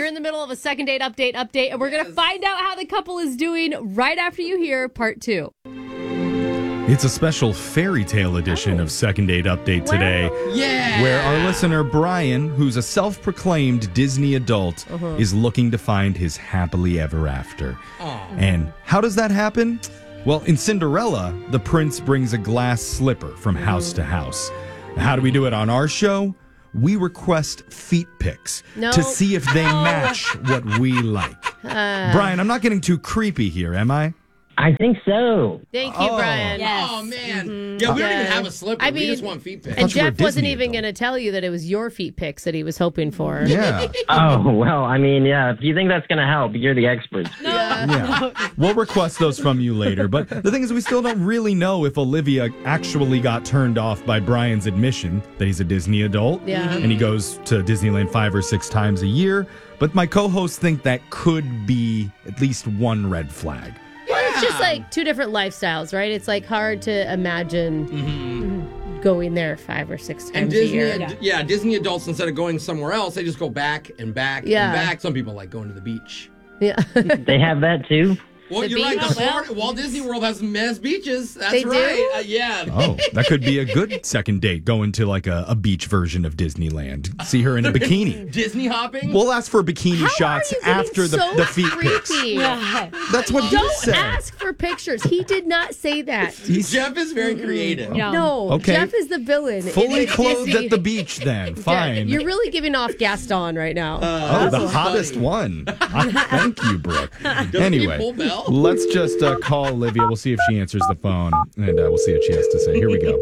You're in the middle of a second date update, and we're going to find out how the couple is doing right after you hear part 2. It's a special fairy tale edition of Second Date Update today. Yeah. Where our listener, Brian, who's a self-proclaimed Disney adult, is looking to find his happily ever after. And how does that happen? Well, in Cinderella, the prince brings a glass slipper from house to house. How do we do it on our show? We request feet pics to see if they match what we like. Brian, I'm not getting too creepy here, am I? I think so. Thank you, Brian. Yes. Oh, man. Yeah, we don't even have a slipper. We just want feet pics. And Jeff wasn't even going to tell you that it was your feet pics that he was hoping for. Yeah. Oh, well, I mean, yeah, if you think that's going to help, you're the expert. Yeah. We'll request those from you later. But the thing is, we still don't really know if Olivia actually got turned off by Brian's admission that he's a Disney adult. Yeah. And he goes to Disneyland 5 or 6 times a year. But my co-hosts think that could be at least one red flag. It's just like two different lifestyles, right? It's like hard to imagine going there 5 or 6 times and Disney, a year. Yeah, Disney adults, instead of going somewhere else, they just go back and back and back. Some people like going to the beach. Yeah. They have that too? Well, you're right. Walt Disney World has nice beaches. That's they right. Do? Yeah. Oh, that could be a good second date, going to like a beach version of Disneyland. See her in a bikini. Disney hopping? We'll ask for bikini shots after the feet pics. Yeah. That's what he said. Don't ask for pictures. He did not say that. Jeff is very creative. No, okay. Jeff is the villain. Fully clothed at the beach then. Fine. You're really giving off Gaston right now. The hottest one. Thank you, Brooke. Anyway, full bell? let's just call Olivia. We'll see if she answers the phone, and we'll see what she has to say. Here we go.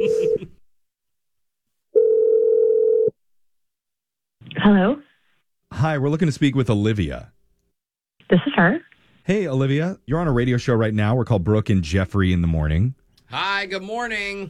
Hello? Hi, we're looking to speak with Olivia. This is her. Hey, Olivia. You're on a radio show right now. We're called Brooke and Jeffrey in the Morning. Hi, good morning.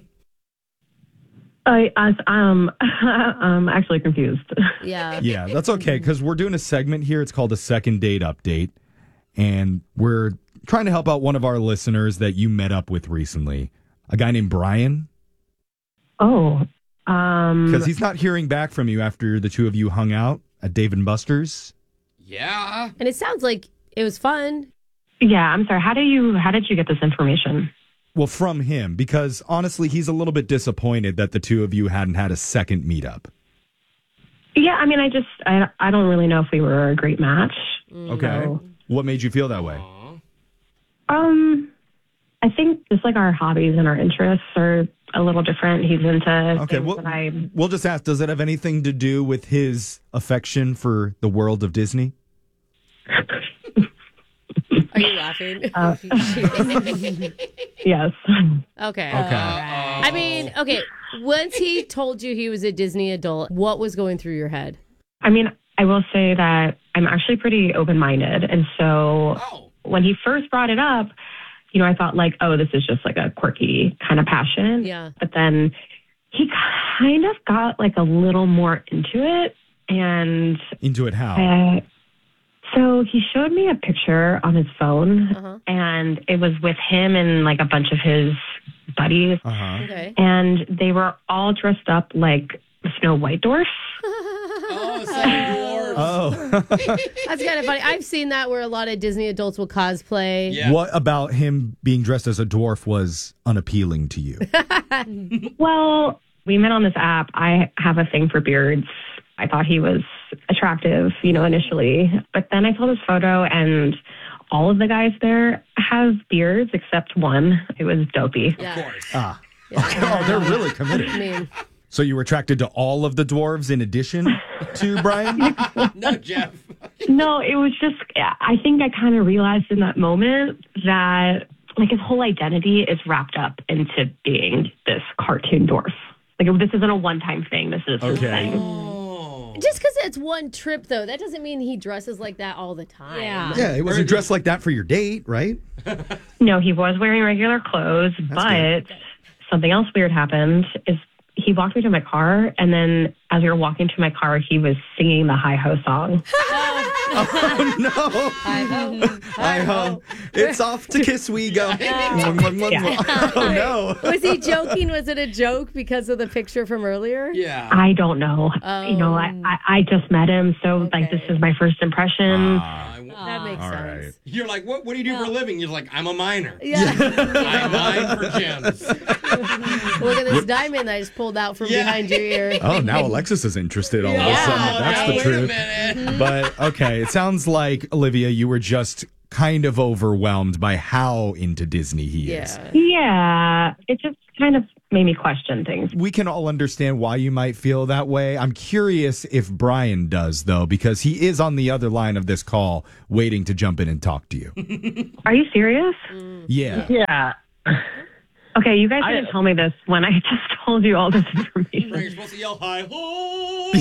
I'm actually confused. Yeah. Yeah, that's okay, because we're doing a segment here. It's called a Second Date Update, and we're trying to help out one of our listeners that you met up with recently, a guy named Brian. Oh. Because he's not hearing back from you after the two of you hung out at Dave & Buster's. Yeah. And it sounds like it was fun. Yeah, I'm sorry. How did you get this information? Well, from him, because honestly, he's a little bit disappointed that the two of you hadn't had a second meetup. Yeah, I mean, I don't really know if we were a great match. Okay. So, What made you feel that way? I think just like our hobbies and our interests are a little different. He's into things that we'll just ask, does it have anything to do with his affection for the world of Disney? Are you laughing? Yes. Okay. I mean, okay. Once he told you he was a Disney adult, what was going through your head? I mean, I will say that I'm actually pretty open-minded. And so when he first brought it up, I thought like, oh, this is just like a quirky kind of passion. Yeah. But then he kind of got like a little more into it. And into it how? So he showed me a picture on his phone, and it was with him and like a bunch of his buddies. Okay. And they were all dressed up like Snow White dwarfs. Oh, Seven Dwarfs. Oh. That's kind of funny. I've seen that where a lot of Disney adults will cosplay. Yeah. What about him being dressed as a dwarf was unappealing to you? Well, we met on this app. I have a thing for beards. I thought he was attractive, initially. But then I saw this photo, and all of the guys there have beards except one. It was dopey. Yeah. Of course. Oh, they're really committed. I mean, So you were attracted to all of the dwarves in addition to Brian? No, Jeff. No, it was just, I think I kind of realized in that moment that like his whole identity is wrapped up into being this cartoon dwarf. Like this isn't a one-time thing. This is his thing. just because it's one trip, though, that doesn't mean he dresses like that all the time. Yeah, he wasn't dressed like that for your date, right? No, he was wearing regular clothes, but something else weird happened is he walked me to my car, and then as we were walking to my car, he was singing the Hi-Ho song. Oh, no. Hi-ho. It's off to kiss we go. Oh, no. Was he joking? Was it a joke because of the picture from earlier? Yeah. I don't know. You know, I just met him, so like this is my first impression. That makes All sense. right. You're like, what do you do for a living? You're like, I'm a miner. Yeah. I mine for gems. Look at this diamond I just pulled out from behind your ear. Oh, now Alexis is interested all of a sudden. That's the wait truth. a minute. But, okay, it sounds like, Olivia, you were just kind of overwhelmed by how into Disney he is. Yeah, it just kind of made me question things. We can all understand why you might feel that way. I'm curious if Brian does, though, because he is on the other line of this call waiting to jump in and talk to you. Are you serious? Yeah. Yeah. Okay, you guys didn't tell me this when I just told you all this information. Right, you're supposed to yell hi ho.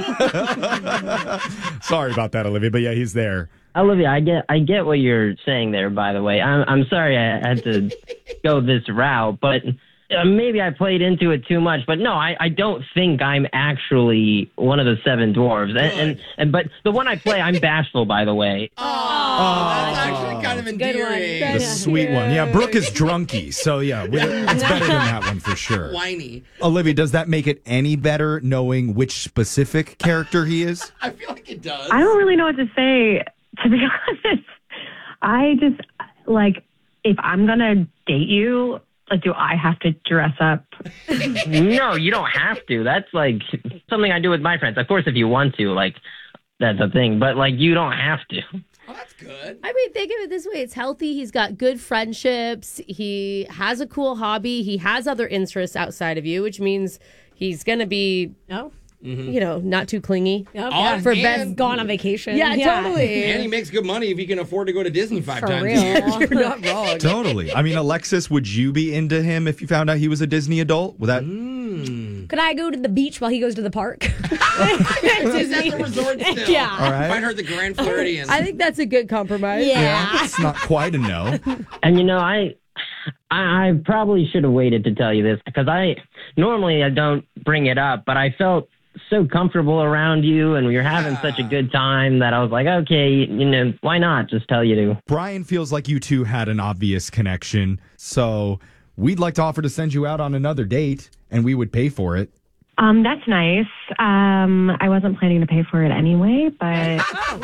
Sorry about that, Olivia, but yeah, he's there. Olivia, I get what you're saying there, by the way. I'm sorry I had to go this route, but maybe I played into it too much. But no, I don't think I'm actually one of the seven dwarves. But the one I play, I'm bashful, by the way. That's actually kind of endearing. The sweet one. Yeah, Brooke is drunky, so yeah, it's better than that one for sure. Whiny. Olivia, does that make it any better knowing which specific character he is? I feel like it does. I don't really know what to say, to be honest. I just, like, if I'm going to date you, like, do I have to dress up? No, you don't have to. That's like something I do with my friends. Of course, if you want to, like, that's a thing. But, like, you don't have to. Oh, that's good. I mean, think of it this way. It's healthy. He's got good friendships. He has a cool hobby. He has other interests outside of you, which means he's going to be, you know, not too clingy. For best Gone on vacation. Yeah, totally. And he makes good money if he can afford to go to Disney 5 For times real. a year. You're not wrong. Totally. I mean, Alexis, would you be into him if you found out he was a Disney adult? Would that? Could I go to the beach while he goes to the park? He's at the resort still. Yeah. All right. Find her at the Grand Floridian. I think that's a good compromise. Yeah. It's not quite a no. And, you know, I probably should have waited to tell you this because normally I don't bring it up, but I felt so comfortable around you and we were having such a good time that I was like, okay, you know, why not just tell you to? Brian feels like you two had an obvious connection, so we'd like to offer to send you out on another date, and we would pay for it. That's nice. I wasn't planning to pay for it anyway, but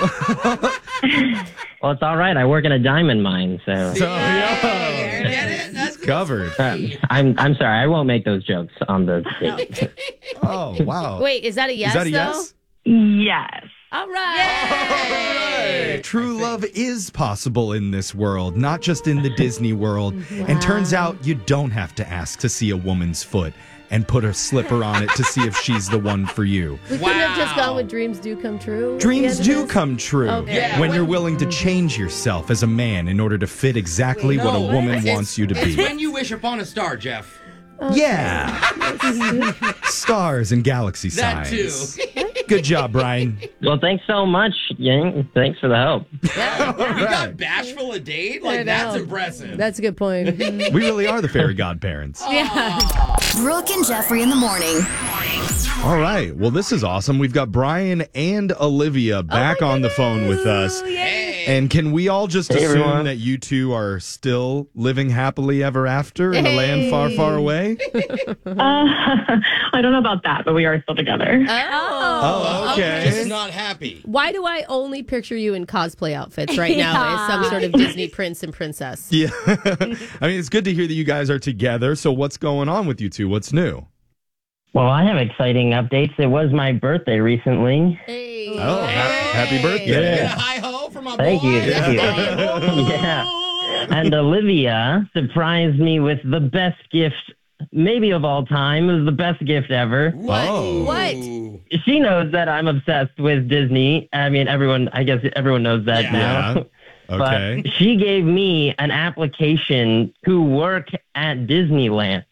Well, it's all right. I work in a diamond mine, so Get it? That's Covered. I'm sorry. I won't make those jokes on the date. Oh, wow. Wait, is that a yes, Is that a though? yes? yes. All right. True love is possible in this world, not just in the Disney world. And turns out you don't have to ask to see a woman's foot and put a slipper on it to see if she's the one for you. We couldn't have just gone with dreams do come true. at the Dreams end of do this? come true Okay. when you're willing to change yourself as a man in order to fit exactly what a woman wants you to It's be. when you wish upon a star, Jeff. Yeah. Stars and galaxy That signs. too. Good job, Brian. Well, thanks so much, Yang. Thanks for the help. You got bashful a date? Like, that's know. impressive. That's a good point. We really are the fairy godparents. Brooke and Jeffrey in the morning. All right. Well, this is awesome. We've got Brian and Olivia back on the phone with us. And can we all just Hey, assume everyone. that you two are still living happily ever after in a land far, far away? I don't know about that, but we are still together. Oh, okay. Just not happy. Why do I only picture you in cosplay outfits right now as some sort of Disney prince and princess? Yeah. I mean, it's good to hear that you guys are together. So what's going on with you two? What's new? Well, I have exciting updates. It was my birthday recently. Hey. Oh, happy birthday. Get a hi-ho from my Thank boy. you. Thank you. Yeah. And Olivia surprised me with the best gift, maybe of all time. It was the best gift ever. Oh. What? She knows that I'm obsessed with Disney. I mean, I guess everyone knows that Yeah. now. Okay. But she gave me an application to work at Disneyland.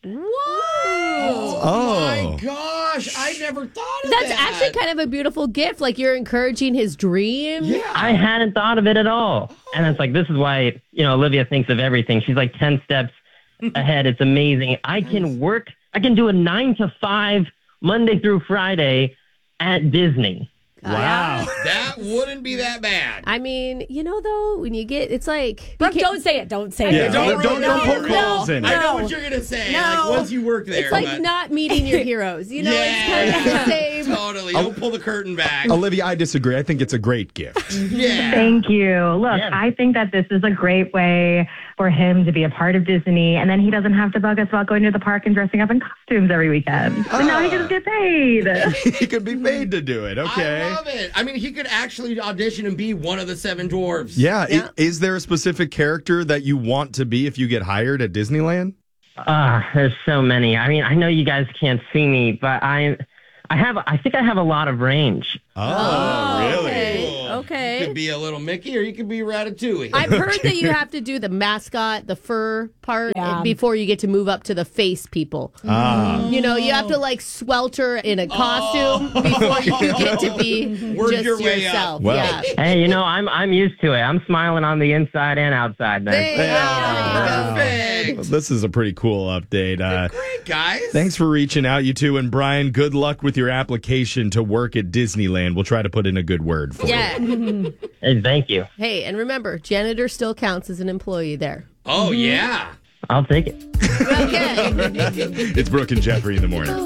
Oh. My gosh, I never thought of That's that. actually kind of a beautiful gift. Like you're encouraging his dream. Yeah. I hadn't thought of it at all. And it's like, this is why, Olivia thinks of everything. She's like 10 steps ahead. It's amazing. I can do a 9 to 5 Monday through Friday at Disney. Wow. That wouldn't be that bad. I mean, though, when you get, it's like... Brooke, don't say it. Don't say Yeah, it. don't poke holes in it. I know what you're going to say. No. Like, once you work there. It's like not meeting your heroes. It's kind of the same. Totally. Don't pull the curtain back. Olivia, I disagree. I think it's a great gift. Yeah. Thank you. Look, I think that this is a great way for him to be a part of Disney, and then he doesn't have to bug us about going to the park and dressing up in costumes every weekend. But now he can just get paid. He could be paid to do it. Okay. I love it. I mean, he could actually audition and be one of the 7 dwarves. Yeah. Is there a specific character that you want to be if you get hired at Disneyland? There's so many. I mean, I know you guys can't see me, but I think I have a lot of range. Oh, really? Okay. You could be a little Mickey or you could be Ratatouille. I've heard that you have to do the mascot, the fur part, before you get to move up to the face people. You have to swelter in a costume before you get to be Work just your way yourself. up. Well. Yeah. Hey, I'm used to it. I'm smiling on the inside and outside, man. Perfect. This is a pretty cool update. Great, guys. Thanks for reaching out, you two. And Brian, good luck with your application to work at Disneyland. We'll try to put in a good word for you. Hey, thank you. Hey, and remember, janitor still counts as an employee there. Oh, yeah. I'll take it. Okay. It's Brooke and Jeffrey in the morning.